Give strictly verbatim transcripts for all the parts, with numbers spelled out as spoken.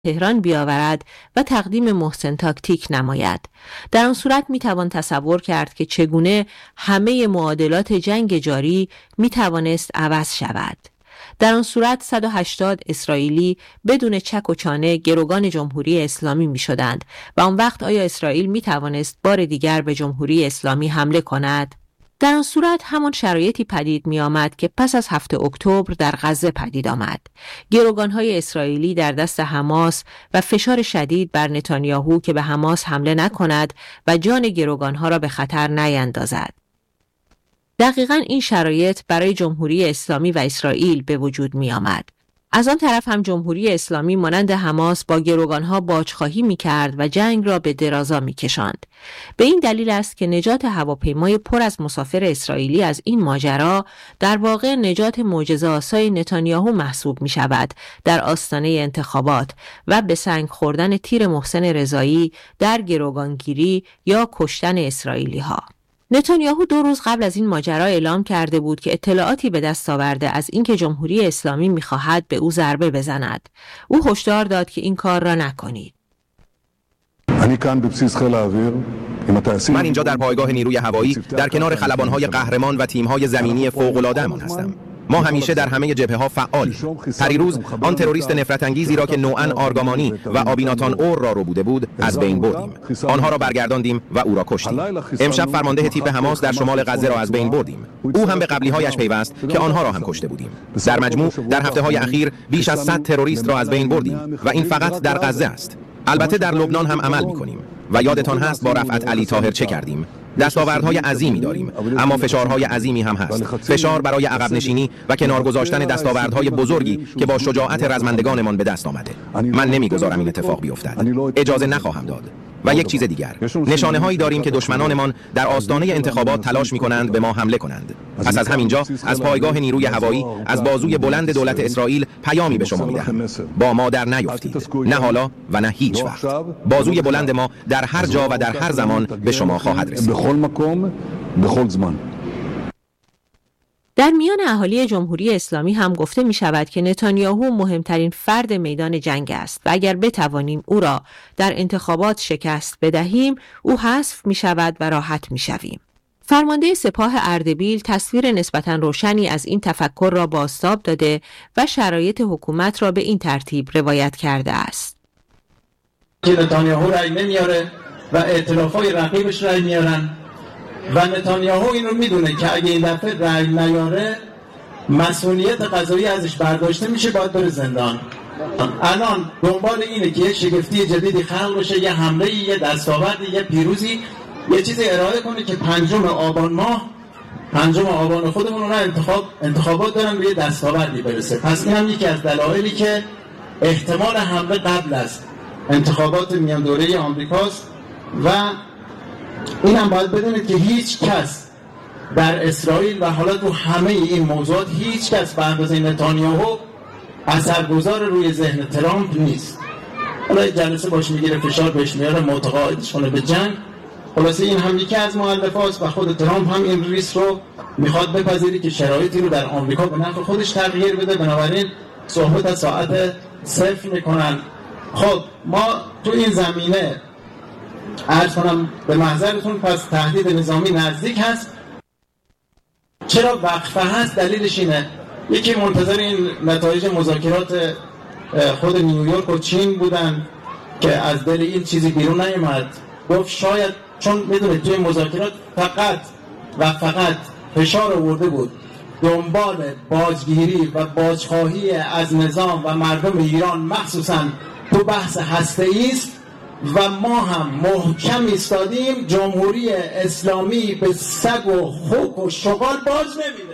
تهران بیاورد و تقدیم محسن تاکتیک نماید. در آن صورت میتوان تصور کرد که چگونه همه معادلات جنگ جاری میتوانست عوض شود. در آن صورت صد و هشتاد اسرائیلی بدون چک و چانه گروگان جمهوری اسلامی می شدند و آن وقت آیا اسرائیل می توانست بار دیگر به جمهوری اسلامی حمله کند؟ در آن صورت همان شرایطی پدید می آمد که پس از هفتم اکتبر در غزه پدید آمد. گروگان‌های اسرائیلی در دست حماس و فشار شدید بر نتانیاهو که به حماس حمله نکند و جان گروگان‌ها را به خطر نیندازد. دقیقاً این شرایط برای جمهوری اسلامی و اسرائیل به وجود می آمد. از آن طرف هم جمهوری اسلامی مانند حماس با گروگانها باجخواهی می کرد و جنگ را به درازا می کشاند. به این دلیل است که نجات هواپیمای پر از مسافر اسرائیلی از این ماجرا در واقع نجات معجزه‌آسای نتانیاهو محسوب می شود در آستانه انتخابات و به سنگ خوردن تیر محسن رضایی در گروگانگیری یا کشتن اسرائیلی ها. نتانیاهو دو روز قبل از این ماجرا اعلام کرده بود که اطلاعاتی به دست آورده از اینکه جمهوری اسلامی می‌خواهد به او ضربه بزند. او هشدار داد که این کار را نکنید. من اینجا در پایگاه نیروی هوایی در کنار خلبان‌های قهرمان و تیم‌های زمینی فوق‌العاده‌مان هستم. ما همیشه در همه جبهه‌ها فعالیم. پریروز آن تروریست نفرت انگیزی را که نوعاً آرگامانی و آبیناتان اور را رو بوده بود از بین بردیم. آنها را برگرداندیم و او را کشتیم. امشب فرمانده تیپ حماس در شمال غزه را از بین بردیم. او هم به قبلی‌هایش پیوست که آنها را هم کشته بودیم. در مجموع در هفته‌های اخیر بیش از صد تروریست را از بین بردیم و این فقط در غزه است. البته در لبنان هم عمل می‌کنیم و یادتان هست با رفعت علی طاهر چه کردیم. دستاوردهای عظیمی داریم، اما فشارهای عظیمی هم هست. فشار برای عقب نشینی و کنار گذاشتن دستاوردهای بزرگی که با شجاعت رزمندگانمان به دست آمده. من نمیگذارم این اتفاق بیفتد. اجازه نخواهم داد. و یک چیز دیگر، نشانه هایی داریم که دشمنانمان در آستانه انتخابات تلاش می‌کنند به ما حمله کنند. پس از همینجا از پایگاه نیروی هوایی از بازوی بلند دولت اسرائیل پیامی به شما می‌دهم. با ما در نیفتید، نه حالا و نه هیچ وقت. بازوی بلند ما در هر جا و در هر زمان به شما خواهد رسید. در میان اهالی جمهوری اسلامی هم گفته می شود که نتانیاهو مهمترین فرد میدان جنگ است و اگر بتوانیم او را در انتخابات شکست بدهیم او حذف می شود و راحت می شویم. فرمانده سپاه اردبیل تصویر نسبتاً روشنی از این تفکر را بازتاب داده و شرایط حکومت را به این ترتیب روایت کرده است. که نتانیاهو رأی نمیاره و ائتلافای رقیبش رأی میارن و نتانیاهو این رو میدونه که اگه این دفعه رأی نیاره مسئولیت قضایی ازش برداشته میشه، باید بره زندان. الان دنبال اینه که یه شگفتی جدیدی خلق بشه، یه حمله، یه دستاوردی، یه پیروزی، یه چیزی ارائه کنه که پنجم آبان ماه پنجم آبان خودمون رو انتخاب انتخابات دارن به یه دستاوردی برسه. پس این هم یکی از دلایلی که احتمال حمله قبل از انتخابات میان دوره آمریکاست و این هم باید بدونید که هیچ کس در اسرائیل و حالا تو همه این موضوعات هیچ کس به اندازه نتانیاهو اثرگذار روی ذهن ترامپ نیست. حالا جلسه باش میگیره، فشار بهش میاره، متقاعدش کنه به جنگ. خلاصه این هم یکی از مؤلفات و خود ترامپ هم این ریس رو میخواد بپذیری که شرایطی رو در آمریکا به نفع خودش تغییر بده، بنابراین صحبت از ساعت صفر میکنن. خب ما تو این زمینه عرض کنم به محضرتون، پس تهدید نظامی نزدیک هست. چرا وقفه هست؟ دلیلش اینه، یکی منتظر این نتایج مذاکرات خود نیویورک و چین بودن که از دل این چیزی بیرون نیامد. گفت شاید چون میدونه توی مذاکرات فقط و فقط فشار آورده بود دنبال باجگیری و باجخواهی از نظام و مردم ایران مخصوصا تو بحث هسته‌ای است و ما هم محکم ایستادیم، جمهوری اسلامی به سگ و خوک و شغال باز نمیده.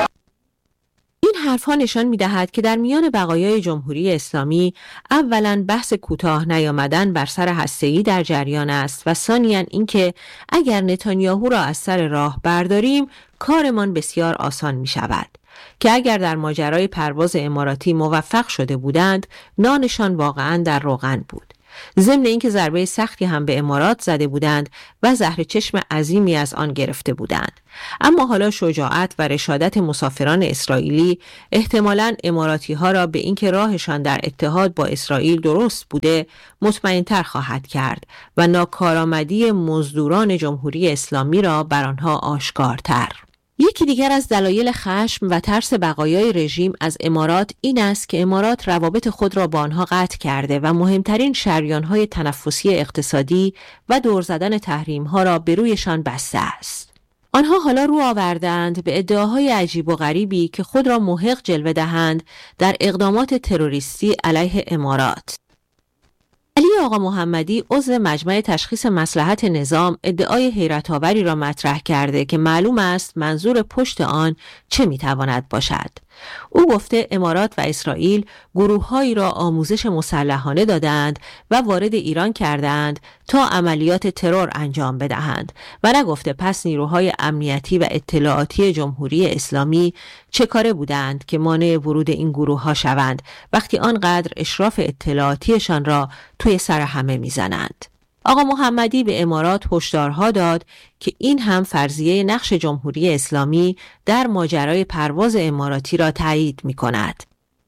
این حرفها نشان می‌دهد که در میان بقایای جمهوری اسلامی اولاً بحث کوتاه نیامدن بر سر هسته‌ای در جریان است و ثانیاً اینکه اگر نتانیاهو را از سر راه برداریم کارمان بسیار آسان می‌شود، که اگر در ماجرای پرواز اماراتی موفق شده بودند نانشان واقعاً در روغن بود. ضمن اینکه ضربه سختی هم به امارات زده بودند و زهر چشم عظیمی از آن گرفته بودند. اما حالا شجاعت و رشادت مسافران اسرائیلی احتمالاً اماراتی ها را به اینکه راهشان در اتحاد با اسرائیل درست بوده مطمئن‌تر خواهد کرد و ناکارآمدی مزدوران جمهوری اسلامی را بر آنها آشکارتر. یکی دیگر از دلایل خشم و ترس بقایای رژیم از امارات این است که امارات روابط خود را با آنها قطع کرده و مهمترین شریان‌های تنفسی اقتصادی و دور زدن تحریم‌ها را به رویشان بسته است. آنها حالا رو آوردند به ادعاهای عجیب و غریبی که خود را محق جلوه دهند در اقدامات تروریستی علیه امارات. علی آقا محمدی عضو مجمع تشخیص مصلحت نظام ادعای حیرت‌آوری را مطرح کرده که معلوم است منظور پشت آن چه میتواند باشد. او گفته امارات و اسرائیل گروه‌هایی را آموزش مسلحانه دادند و وارد ایران کردند تا عملیات ترور انجام بدهند و نگفته پس نیروهای امنیتی و اطلاعاتی جمهوری اسلامی چه کاره بودند که مانع ورود این گروه‌ها شوند وقتی آنقدر اشراف اطلاعاتیشان را توی سر همه میزنند. آقا محمدی به امارات هشدارها داد که این هم فرضیه نقش جمهوری اسلامی در ماجرای پرواز اماراتی را تایید می کند.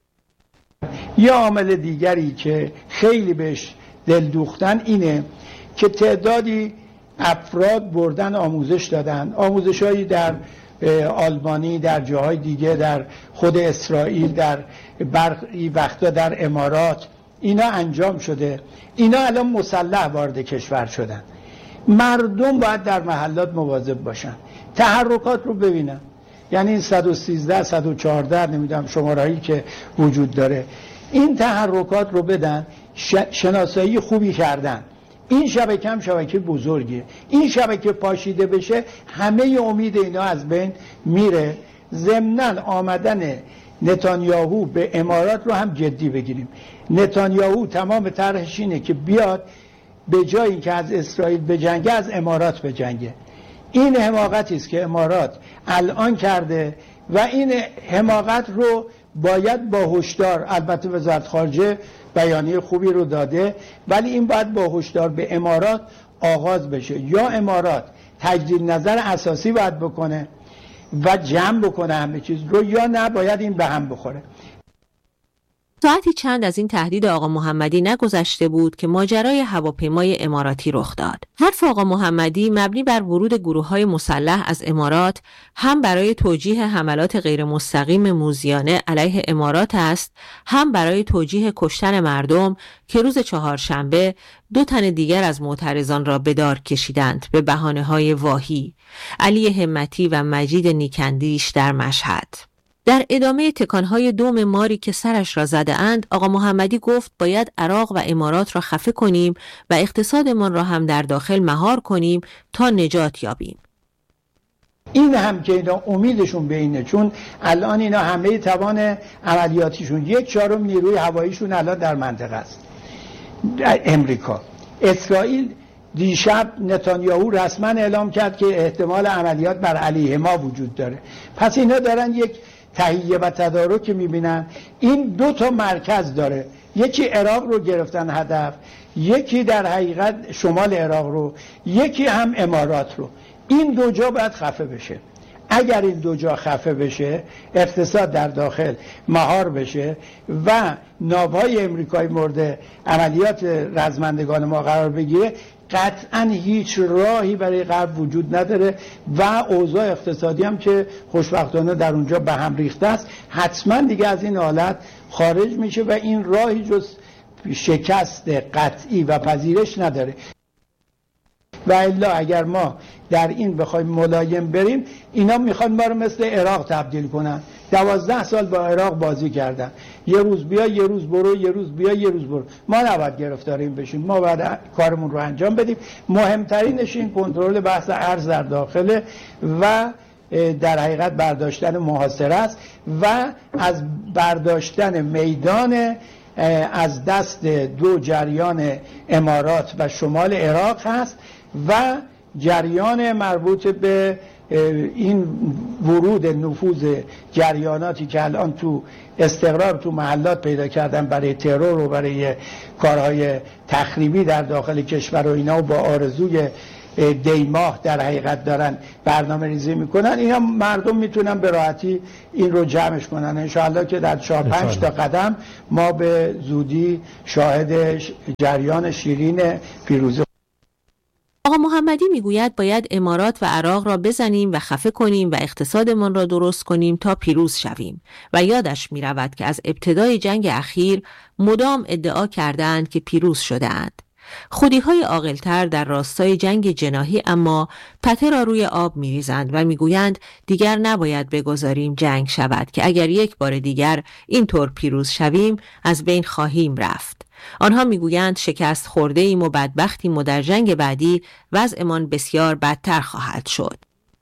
یه عامل دیگری که خیلی بهش دل دوختن اینه که تعدادی افراد بردن آموزش دادن، آموزش‌هایی در آلبانی، در جاهای دیگه، در خود اسرائیل، در برخی وقتا در امارات اینا انجام شده. اینا الان مسلح وارد کشور شدن. مردم باید در محلات مواظب باشن، تحرکات رو ببینن. یعنی این صد و سیزده صد و چهارده نمیدونم شمارهایی که وجود داره، این تحرکات رو بدن. شناسایی خوبی کردن. این شبکه هم شبکه بزرگیه. این شبکه پاشیده بشه همه امید اینا از بین میره. ضمناً آمدن نتانیاهو به امارات رو هم جدی بگیریم. نتانیاهو تمام طرحش اینه که بیاد به جای اینکه از اسرائیل بجنگه از امارات بجنگه. این حماقتی است که امارات الان کرده و این حماقت رو باید با هشدار، البته وزارت خارجه بیانیه خوبی رو داده، ولی این باید با هشدار به امارات آغاز بشه. یا امارات تجدید نظر اساسی باید بکنه و جمع بکنه همه چیز رو، یا نه باید این به هم بخوره. ساعتی چند از این تهدید آقا محمدی نگذشته بود که ماجرای هواپیمای اماراتی رخ داد. حرف آقا محمدی مبنی بر ورود گروه‌های مسلح از امارات هم برای توجیه حملات غیر مستقیم موذیانه علیه امارات است، هم برای توجیه کشتن مردم که روز چهارشنبه دو تن دیگر از معترضان را به دار کشیدند به بهانه‌های واهی، علی همتی و مجید نیکندیش در مشهد. در ادامه تکانهای دوم ماری که سرش را زده اند، آقا محمدی گفت باید عراق و امارات را خفه کنیم و اقتصادمان را هم در داخل مهار کنیم تا نجات یابیم. این هم که اینا امیدشون به اینه، چون الان اینا همه توان عملیاتیشون، یک چهارم نیروی هواییشون الان در منطقه است. امریکا، اسرائیل دیشب نتانیاهو رسما اعلام کرد که احتمال عملیات بر علیه ما وجود داره. پس اینا دارن یک تهیه و تدارک میبینن. این دو تا مرکز داره، یکی عراق رو گرفتن هدف، یکی در حقیقت شمال عراق رو، یکی هم امارات رو. این دو جا باید خفه بشه. اگر این دو جا خفه بشه، اقتصاد در داخل مهار بشه و ناوهای امریکایی مورد عملیات رزمندگان ما قرار بگیره، قطعا هیچ راهی برای غرب وجود نداره و اوضاع اقتصادی هم که خوشبختانه در اونجا به هم ریخته است، حتما دیگه از این حالت خارج میشه و این راهی جز شکست قطعی و پذیرش نداره. و الا اگر ما در این بخوایم ملایم بریم، اینا میخوان ما رو مثل عراق تبدیل کنن. دوازده سال با عراق بازی کردن، یه روز بیا یه روز برو، یه روز بیا یه روز برو. ما نباید گرفتاریم بشیم، ما باید کارمون رو انجام بدیم. مهمترینش این کنترل بحث ارز در داخل و در حقیقت برداشتن محاصره است و از برداشتن میدان از دست دو جریان امارات و شمال عراق هست و جریان مربوط به این ورود نفوذ جریاناتی که الان تو استقرار تو محلات پیدا کردن برای ترور و برای کارهای تخریبی در داخل کشور و اینا و با آرزوی دیماه در حقیقت دارن برنامه ریزی میکنن، اینا مردم میتونن به راحتی این رو جمعش کنن. انشاءالله که در چهار پنج تا قدم ما به زودی شاهد جریان شیرین پیروزی. آقا محمدی میگوید باید امارات و عراق را بزنیم و خفه کنیم و اقتصادمان را درست کنیم تا پیروز شویم و یادش میرود که از ابتدای جنگ اخیر مدام ادعا کردند که پیروز شده‌اند. خودی‌های عاقل‌تر در راستای جنگ جناحی اما پته را روی آب می‌ریزند و می‌گویند دیگر نباید بگذاریم جنگ شود که اگر یک بار دیگر اینطور پیروز شویم از بین خواهیم رفت. آنها می‌گویند شکست خورده‌ایم و بدبختیم و در جنگ بعدی وضعمان بسیار بدتر خواهد شد.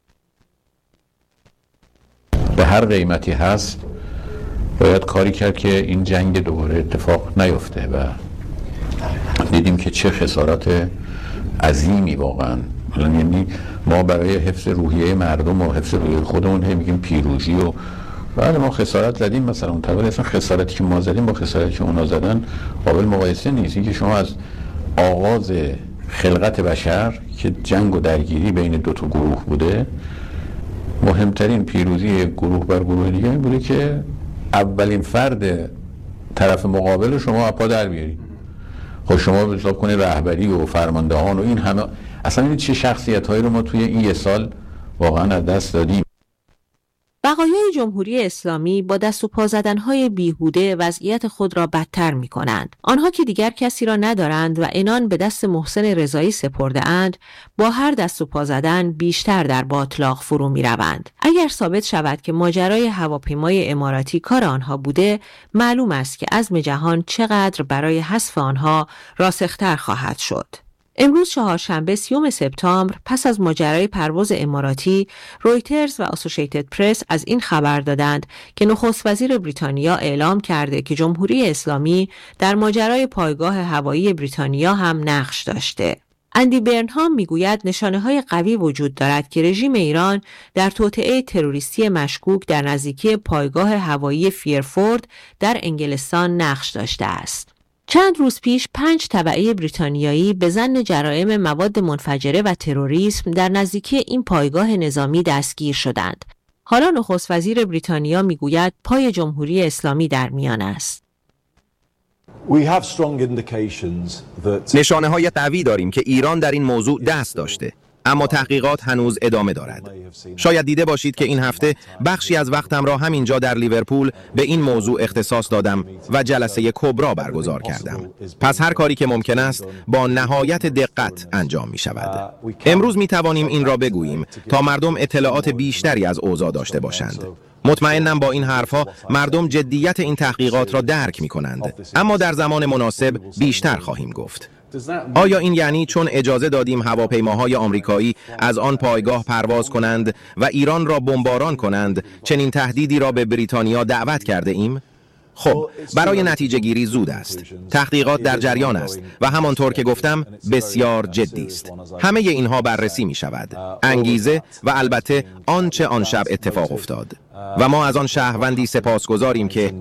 به هر قیمتی هست باید کاری کرد که این جنگ دوباره اتفاق نیفته و دیدیم که چه خسارات عظیمی واقعا. یعنی ما برای حفظ روحیه مردم و حفظ روحیه خودمون هم میگیم پیروزی و بعد ما خسارت زدیم، مثلا اون طبعا اصلا خسارتی که ما زدیم با خسارتی که اونا زدن قابل مقایسه نیست. این که شما از آغاز خلقت بشر که جنگ و درگیری بین دو تا گروه بوده، مهمترین پیروزی گروه بر گروه دیگه این بوده که اولین فرد طرف مقابل شما اپا در بیاری. خب شما حساب کنید رهبری و فرماندهان و این همه، اصلا این چه شخصیت‌هایی رو ما توی این یه سال واقعا از دست دادیم. بقایای جمهوری اسلامی با دست و پا زدن‌های بیهوده وضعیت خود را بدتر می‌کنند. آنها که دیگر کسی را ندارند و عنان به دست محسن رضایی سپرده‌اند، با هر دست و پا زدن بیشتر در باطلاق فرو می‌روند. اگر ثابت شود که ماجرای هواپیمای اماراتی کار آنها بوده، معلوم است که عزم جهان چقدر برای حذف آنها راسختر خواهد شد. امروز چهارشنبه سیوم سپتامبر پس از ماجرای پرواز اماراتی، رویترز و اسوسییتد پرس از این خبر دادند که نخست وزیر بریتانیا اعلام کرده که جمهوری اسلامی در ماجرای پایگاه هوایی بریتانیا هم نقش داشته. اندی برنهام میگوید نشانه‌های قوی وجود دارد که رژیم ایران در توطئه تروریستی مشکوک در نزدیکی پایگاه هوایی فیرفورد در انگلستان نقش داشته است. چند روز پیش پنج تبعه بریتانیایی به ظن جرائم مواد منفجره و تروریسم در نزدیکی این پایگاه نظامی دستگیر شدند. حالا نخست وزیر بریتانیا میگوید پای جمهوری اسلامی در میان است. نشانه های قوی داریم که ایران در این موضوع دست داشته، اما تحقیقات هنوز ادامه دارد. شاید دیده باشید که این هفته بخشی از وقتم را همینجا در لیورپول به این موضوع اختصاص دادم و جلسه کبرا برگزار کردم. پس هر کاری که ممکن است با نهایت دقت انجام می شود. امروز می توانیم این را بگوییم تا مردم اطلاعات بیشتری از اوضاع داشته باشند. مطمئنم با این حرفها مردم جدیت این تحقیقات را درک می کنند، اما در زمان مناسب بیشتر خواهیم گفت. آیا این یعنی چون اجازه دادیم هواپیماهای آمریکایی از آن پایگاه پرواز کنند و ایران را بمباران کنند چنین تهدیدی را به بریتانیا دعوت کرده ایم؟ خب، برای نتیجه گیری زود است. تحقیقات در جریان است و همانطور که گفتم بسیار جدی است. همه اینها بررسی می شود. انگیزه و البته آنچه آن شب اتفاق افتاد. و ما از آن شهروندی سپاسگزاریم که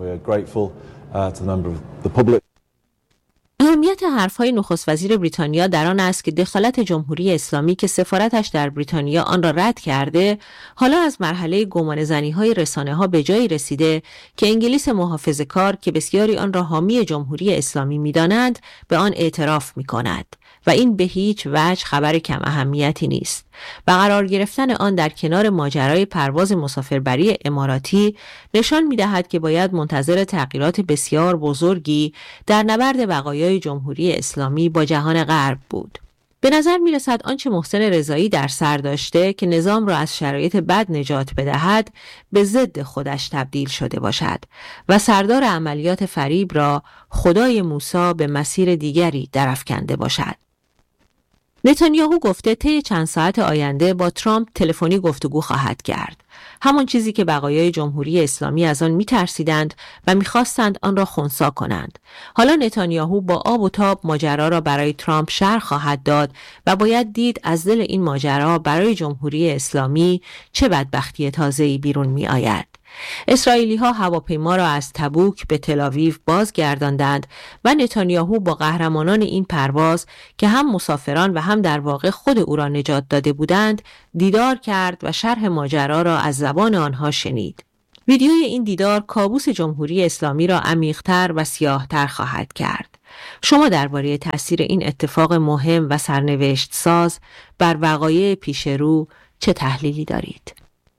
اهمیت حرفهای نخست وزیر بریتانیا در آن است که دخالت جمهوری اسلامی که سفارتش در بریتانیا آن را رد کرده، حالا از مرحله گمانه‌زنی‌های رسانه‌ها به جایی رسیده که انگلیس محافظه‌کار که بسیاری آن را حامی جمهوری اسلامی می‌دانند، به آن اعتراف می‌کند و این به هیچ وجه خبر کم اهمیتی نیست. و قرار گرفتن آن در کنار ماجرای پرواز مسافربری اماراتی نشان می‌دهد که باید منتظر تغییرات بسیار بزرگی در نبرد بقایای جمهوری اسلامی با جهان غرب بود. به نظر می‌رسد آنچه محسن رضایی در سر داشته که نظام را از شرایط بد نجات بدهد به ضد خودش تبدیل شده باشد و سردار عملیات فریب را خدای موسی به مسیر دیگری درافکنده باشد. نتانیاهو گفته طی چند ساعت آینده با ترامپ تلفنی گفتگو خواهد کرد. همان چیزی که بقایای جمهوری اسلامی از آن می‌ترسیدند و می‌خواستند آن را خنثی کنند. حالا نتانیاهو با آب و تاب ماجرا را برای ترامپ شرح خواهد داد و باید دید از دل این ماجرا برای جمهوری اسلامی چه بدبختی تازه‌ای بیرون می‌آید. اسرائیلی ها هواپیما را از تبوک به تل‌آویو بازگرداندند و نتانیاهو با قهرمانان این پرواز که هم مسافران و هم در واقع خود او را نجات داده بودند دیدار کرد و شرح ماجرا را از زبان آنها شنید. ویدیوی این دیدار کابوس جمهوری اسلامی را عمیق‌تر و سیاه‌تر خواهد کرد. شما درباره تأثیر این اتفاق مهم و سرنوشت ساز بر وقایع پیش رو چه تحلیلی دارید؟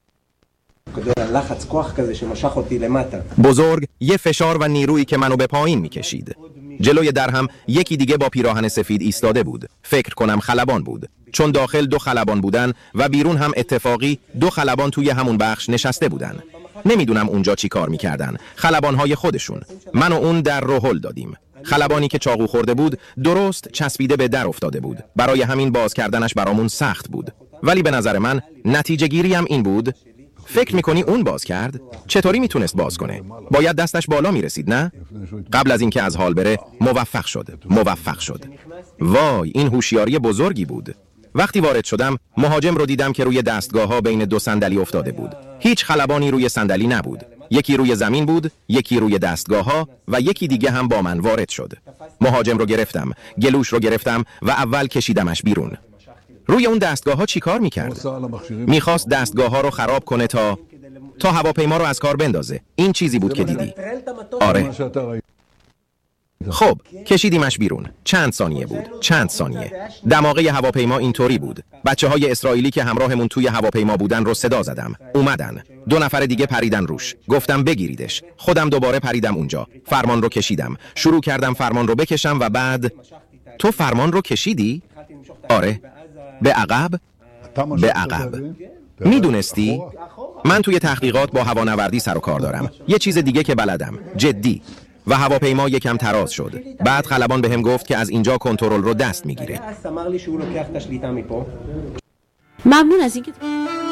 بزرگ یه فشار و نیرویی که منو به پایین میکشید. جلوی در هم یکی دیگه با پیراهن سفید ایستاده بود. فکر کنم خلبان بود، چون داخل دو خلبان بودن و بیرون هم اتفاقی دو خلبان توی همون بخش نشسته بودن. نمیدونم اونجا چی کار میکردن، خلبانهای خودشون. من و اون در رو هل دادیم. خلبانی که چاقو خورده بود درست چسبیده به در افتاده بود. برای همین باز کردنش برامون سخت بود. ولی به نظر من نتیجه گیری هم این بود. فکر میکنی اون باز کرد؟ چطوری میتونست باز کنه؟ باید دستش بالا میرسید، نه؟ قبل از اینکه از حال بره موفق شد. موفق شد. وای، این هوشیاری بزرگی بود. وقتی وارد شدم مهاجم رو دیدم که روی دستگاه‌ها بین دو صندلی افتاده بود. هیچ خلبانی روی صندلی نبود. یکی روی زمین بود، یکی روی دستگاه‌ها و یکی دیگه هم با من وارد شد. مهاجم رو گرفتم، گلوش رو گرفتم و اول کشیدمش بیرون. روی اون دستگاه ها چی کار میکرد؟ میخواست دستگاه ها رو خراب کنه تا تا هواپیما رو از کار بندازه. این چیزی بود که دیدی. آره. خب کشیدیمش بیرون. چند ثانیه بود؟ چند ثانیه. دماغه هواپیما اینطوری بود. بچه های اسرائیلی که همراهمون توی هواپیما بودن رو صدا زدم. اومدن. دو نفر دیگه پریدن روش. گفتم بگیریدش. خودم دوباره پریدم اونجا. فرمان رو کشیدم. شروع کردم فرمان رو بکشم و بعد تو فرمان رو کشیدی؟ آره. به عقب؟ به عقب. میدونستی؟ من توی تحقیقات با هوانوردی سر و کار دارم. یه چیز دیگه که بلدم. جدی. و هواپیما یکم تراز شد. بعد خلبان بهم گفت که از اینجا کنترل رو دست میگیره. ممنون از اینکه